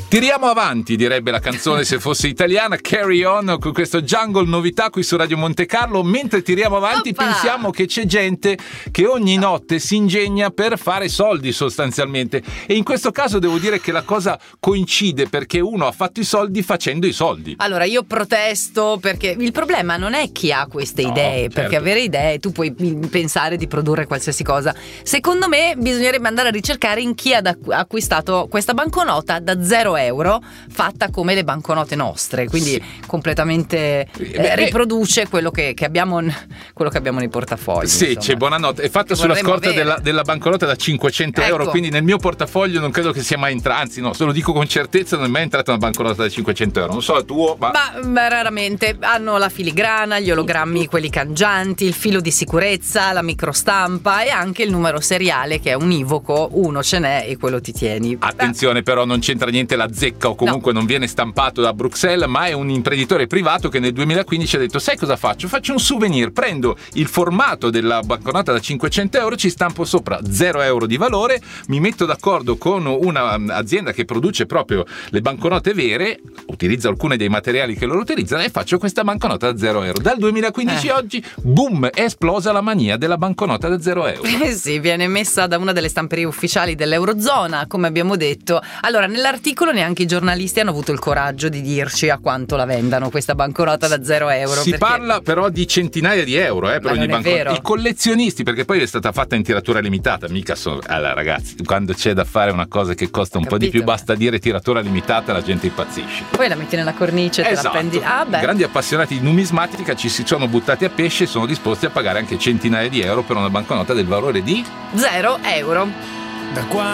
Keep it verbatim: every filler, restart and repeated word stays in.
Tiriamo avanti, direbbe la canzone se fosse italiana. Carry on con questo Jungle, novità qui su Radio Monte Carlo. Mentre tiriamo avanti, Oppa! pensiamo che c'è gente che ogni notte si ingegna per fare soldi sostanzialmente, e in questo caso devo dire che la cosa coincide, perché uno ha fatto i soldi facendo i soldi. Allora io protesto, perché il problema non è chi ha queste No, idee, certo. perché avere idee tu puoi pensare di produrre qualsiasi cosa. Secondo me bisognerebbe andare a ricercare in chi ha da- acquistato questa banconota da zero euro, fatta come le banconote nostre, quindi Sì. completamente Beh, eh, riproduce quello che, che abbiamo quello che abbiamo nei portafogli. Sì, insomma. c'è, buonanotte. È fatta Che sulla vorremmo scorta avere. della, della banconota da cinquecento euro, Ecco. quindi nel mio portafoglio non credo che sia mai entrato, anzi no, se lo dico con certezza, non è mai entrata una banconota da cinquecento euro. Non so il tuo, ma... Ma, ma raramente hanno la filigrana, gli ologrammi, quelli cangianti, il filo di sicurezza, la microstampa e anche il numero seriale che è univoco, uno ce n'è e quello ti tieni. Attenzione però, non c'entra niente la zecca, o comunque non viene stampato da Bruxelles, ma è un imprenditore privato che nel duemilaquindici ha detto: sai cosa faccio? Faccio un souvenir, prendo il formato della banconota da cinquecento euro, ci stampo sopra zero euro di valore, mi metto d'accordo con un'azienda che produce proprio le banconote vere, utilizza alcune dei materiali che loro utilizzano e faccio questa banconota da zero euro. Dal duemilaquindici Eh. oggi, boom, è esplosa la mania della banconota da zero euro. Eh sì, viene messa da una delle stamperie ufficiali dell'Eurozona, come abbiamo detto. Allora, nell'articolo neanche i giornalisti hanno avuto il coraggio di dirci a quanto la vendano questa banconota da zero euro. Si perché- parla però di centinaia di euro eh, per Ma ogni non è banconota. vero. I collezionisti, perché poi è stata fatta in tiratura limitata, mica sono... Allora ragazzi, quando c'è da fare una cosa che costa un po' di Capito, più, basta dire tiratura limitata, la gente impazzisce. Poi la metti nella cornice, te la Esatto. prendi. Ah, beh. I grandi appassionati di numismatica ci si sono buttati a pesce e sono disposti a pagare anche centinaia di euro per una banconota del valore di... Zero euro. Da qua